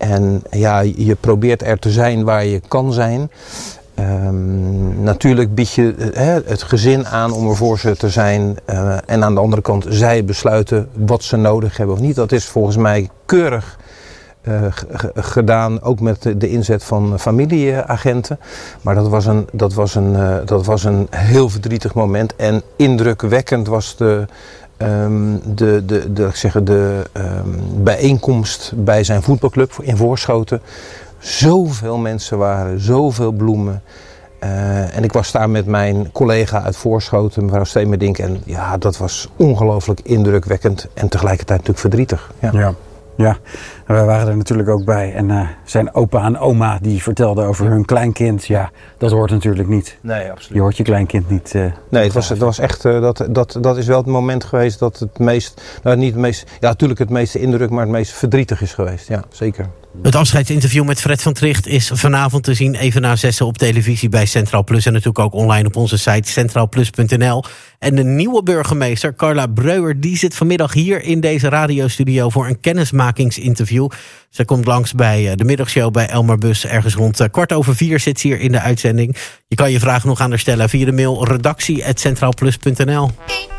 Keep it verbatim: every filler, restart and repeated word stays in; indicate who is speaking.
Speaker 1: en ja, je probeert er te zijn waar je kan zijn. Um, natuurlijk bied je uh, het gezin aan om er voor ze te zijn. Uh, en aan de andere kant, zij besluiten wat ze nodig hebben of niet. Dat is volgens mij keurig uh, g- g- gedaan, ook met de, de inzet van familieagenten. Maar dat was een, dat was een, uh, dat was een heel verdrietig moment. En indrukwekkend was de, um, de, de, de, ik zeg, de um, bijeenkomst bij zijn voetbalclub in Voorschoten. Zoveel mensen waren, zoveel bloemen. Uh, en ik was daar met mijn collega uit Voorschoten, mevrouw Stemerdink. En ja, dat was ongelooflijk indrukwekkend en tegelijkertijd natuurlijk verdrietig. Ja.
Speaker 2: Ja. Ja, wij waren er natuurlijk ook bij. En uh, zijn opa en oma die vertelden over hun kleinkind. Ja, dat hoort natuurlijk niet.
Speaker 1: Nee, absoluut.
Speaker 2: Je hoort je kleinkind niet. Uh,
Speaker 1: nee, het was, het was echt, uh, dat, dat, dat is wel het moment geweest dat het meest, nou niet het meest, ja natuurlijk het meeste indruk, maar het meest verdrietig is geweest. Ja, zeker.
Speaker 3: Het afscheidsinterview met Fred van Tricht is vanavond te zien even na zessen op televisie bij Centraal Plus. En natuurlijk ook online op onze site centraal plus punt n l. En de nieuwe burgemeester, Carla Breuer, die zit vanmiddag hier in deze radiostudio voor een kennismakingsinterview. Ze komt langs bij de middagshow bij Elmer Bus. Ergens rond kwart over vier zit ze hier in de uitzending. Je kan je vragen nog aan haar stellen via de mail redactie at centraal plus punt n l.